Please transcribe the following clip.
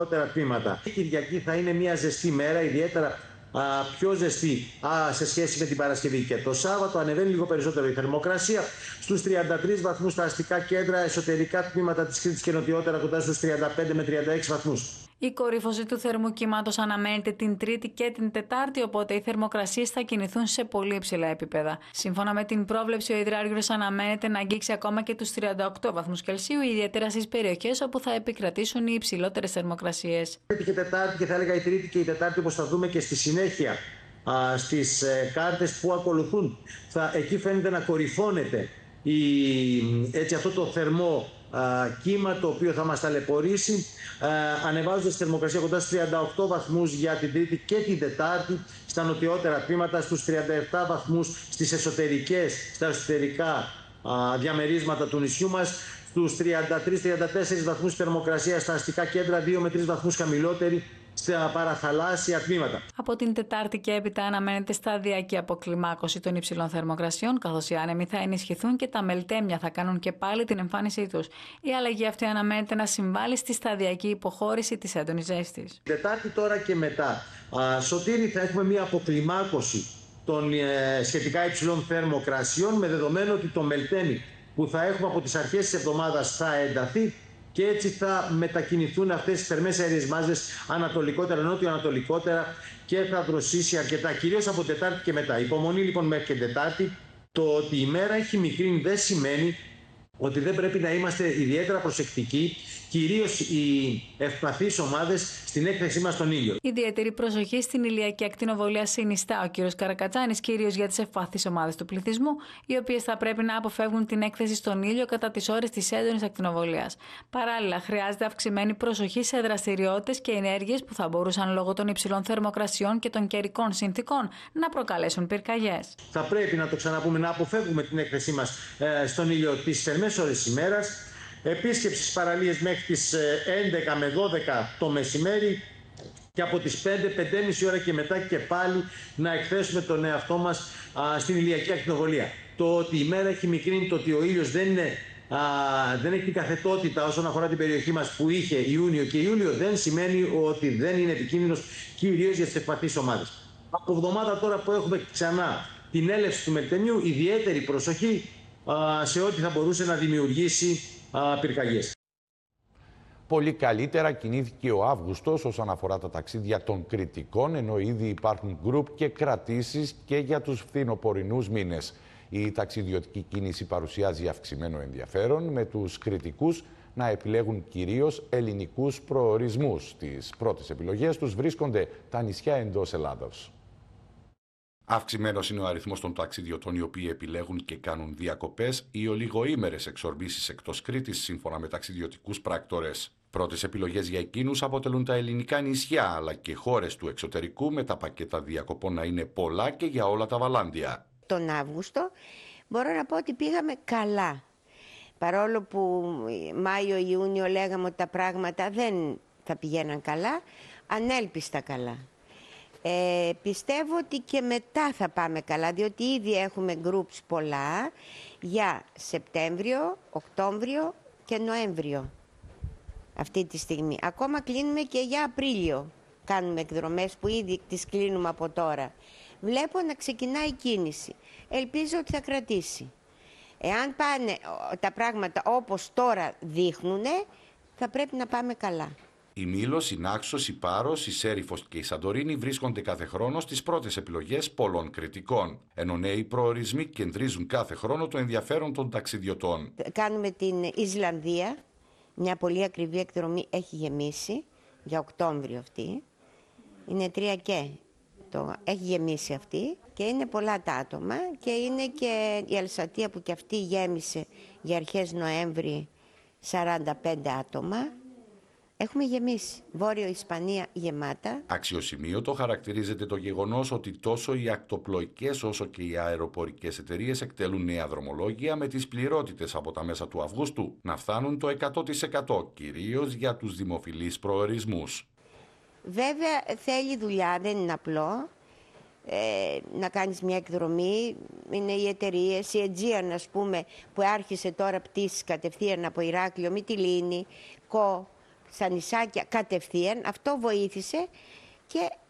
Τμήματα. Η Κυριακή θα είναι μια ζεστή μέρα, ιδιαίτερα πιο ζεστή σε σχέση με την Παρασκευή. Και το Σάββατο ανεβαίνει λίγο περισσότερο η θερμοκρασία στους 33 βαθμούς στα αστικά κέντρα, εσωτερικά τμήματα της Κρήτης και νοτιότερα κοντά στους 35 με 36 βαθμούς. Η κορύφωση του θερμοκύματος αναμένεται την Τρίτη και την Τετάρτη, οπότε οι θερμοκρασίες θα κινηθούν σε πολύ υψηλά επίπεδα. Σύμφωνα με την πρόβλεψη, ο υδράργυρος αναμένεται να αγγίξει ακόμα και τους 38 βαθμούς Κελσίου, ιδιαίτερα στις περιοχές όπου θα επικρατήσουν οι υψηλότερες θερμοκρασίες. Τρίτη και Τετάρτη, και θα έλεγα η Τρίτη και η Τετάρτη, όπως θα δούμε και στη συνέχεια στις κάρτες που ακολουθούν, εκεί φαίνεται να κορυφώνεται αυτό το θερμό κύμα, το οποίο θα μας ταλαιπωρήσει, ανεβάζοντας τη θερμοκρασία κοντά στους 38 βαθμούς για την Τρίτη και την Τετάρτη, στα νοτιότερα τμήματα, στους 37 βαθμούς στα εσωτερικά διαμερίσματα του νησιού μας, στους 33-34 βαθμούς θερμοκρασία στα αστικά κέντρα, 2 με 3 βαθμούς χαμηλότερη στα παραθαλάσσια τμήματα. Από την Τετάρτη και έπειτα αναμένεται σταδιακή αποκλιμάκωση των υψηλών θερμοκρασιών, καθώς οι άνεμοι θα ενισχυθούν και τα μελτέμια θα κάνουν και πάλι την εμφάνισή τους. Η αλλαγή αυτή αναμένεται να συμβάλλει στη σταδιακή υποχώρηση της έντονης ζέστης. Τετάρτη τώρα και μετά, Σωτήρη, θα έχουμε μια αποκλιμάκωση των σχετικά υψηλών θερμοκρασιών, με δεδομένο ότι το μελτέμι που θα έχουμε από τις αρχές της εβδομάδας θα ενταθεί και έτσι θα μετακινηθούν αυτές τις θερμές αέριες μάζες ανατολικότερα, νότιο-ανατολικότερα και θα δροσίσει αρκετά, κυρίως από Τετάρτη και μετά. Υπομονή λοιπόν μέχρι και Τετάρτη. Το ότι η μέρα έχει μικρύνει δεν σημαίνει ότι δεν πρέπει να είμαστε ιδιαίτερα προσεκτικοί, κυρίως οι ευπαθείς ομάδες, στην έκθεσή μας στον ήλιο. Ιδιαίτερη προσοχή στην ηλιακή ακτινοβολία συνιστά ο κ. Καρακατσάνης, κυρίως για τις ευπαθείς ομάδες του πληθυσμού, οι οποίες θα πρέπει να αποφεύγουν την έκθεση στον ήλιο κατά τις ώρες της έντονης ακτινοβολίας. Παράλληλα, χρειάζεται αυξημένη προσοχή σε δραστηριότητες και ενέργειες που θα μπορούσαν λόγω των υψηλών θερμοκρασιών και των καιρικών συνθήκων να προκαλέσουν πυρκαγιές. Θα πρέπει να το ξαναπούμε, να αποφεύγουμε την έκθεσή μας στον ήλιο τις θερμές ώρες της ημέρας. Επίσκεψη στις παραλίες μέχρι τις 11 με 12 το μεσημέρι και από τις 5-5.30 ώρα και μετά και πάλι να εκθέσουμε τον εαυτό μας στην ηλιακή ακτινοβολία. Το ότι η μέρα έχει μικρύνει, το ότι ο ήλιος δεν έχει την καθετότητα όσον αφορά την περιοχή μας που είχε Ιούνιο και Ιούλιο, δεν σημαίνει ότι δεν είναι επικίνδυνος, κυρίως για τις ευπαθείς ομάδες. Από εβδομάδα τώρα που έχουμε ξανά την έλευση του μελτεμιού, ιδιαίτερη προσοχή σε ό,τι θα μπορούσε να δημιουργήσει πυρκαγιές. Πολύ καλύτερα κινήθηκε ο Αύγουστος όσον αφορά τα ταξίδια των κριτικών, ενώ ήδη υπάρχουν γκρουπ και κρατήσεις και για τους φθινοπορεινούς μήνες. Η ταξιδιωτική κίνηση παρουσιάζει αυξημένο ενδιαφέρον, με τους κριτικούς να επιλέγουν κυρίως ελληνικούς προορισμούς. Στις πρώτες επιλογές τους βρίσκονται τα νησιά εντός Ελλάδος. Αυξημένος είναι ο αριθμός των ταξιδιωτών οι οποίοι επιλέγουν και κάνουν διακοπές ή ολιγοήμερες εξορμήσεις εκτός Κρήτης, σύμφωνα με ταξιδιωτικούς πράκτορες. Πρώτες επιλογές για εκείνους αποτελούν τα ελληνικά νησιά, αλλά και χώρες του εξωτερικού, με τα πακέτα διακοπών να είναι πολλά και για όλα τα βαλάντια. Τον Αύγουστο μπορώ να πω ότι πήγαμε καλά. Παρόλο που Μάιο-Ιούνιο λέγαμε ότι τα πράγματα δεν θα πηγαίναν καλά, ανέλπιστα καλά. Πιστεύω ότι και μετά θα πάμε καλά, διότι ήδη έχουμε groups πολλά για Σεπτέμβριο, Οκτώβριο και Νοέμβριο αυτή τη στιγμή. Ακόμα κλείνουμε και για Απρίλιο, κάνουμε εκδρομές που ήδη τις κλείνουμε από τώρα. Βλέπω να ξεκινάει η κίνηση, ελπίζω ότι θα κρατήσει. Εάν πάνε τα πράγματα όπως τώρα δείχνουνε, θα πρέπει να πάμε καλά. Η Μήλος, η Νάξος, η Πάρος, η Σέριφος και η Σαντορίνη βρίσκονται κάθε χρόνο στις πρώτες επιλογές πολλών κριτικών. Ενώ νέοι προορισμοί κεντρίζουν κάθε χρόνο το ενδιαφέρον των ταξιδιωτών. Κάνουμε την Ισλανδία, μια πολύ ακριβή εκδρομή, έχει γεμίσει για Οκτώβριο αυτή. Είναι 3 και έχει γεμίσει αυτή και είναι πολλά τα άτομα και είναι και η Αλσατία που και αυτή γέμισε για αρχές Νοέμβρη 45 άτομα. Έχουμε γεμίσει. Βόρειο Ισπανία γεμάτα. Αξιοσημείωτο χαρακτηρίζεται το γεγονός ότι τόσο οι ακτοπλοϊκές όσο και οι αεροπορικές εταιρείες εκτελούν νέα δρομολόγια, με τις πληρότητες από τα μέσα του Αυγούστου να φτάνουν το 100%, κυρίως για τους δημοφιλείς προορισμούς. Βέβαια θέλει δουλειά, δεν είναι απλό να κάνεις μια εκδρομή. Είναι οι εταιρείες, η Aegean, ας πούμε, που άρχισε τώρα πτήσεις κατευθείαν από Ηράκλειο, Μυτιλήνη, στα νησάκια κατευθείαν. Αυτό βοήθησε και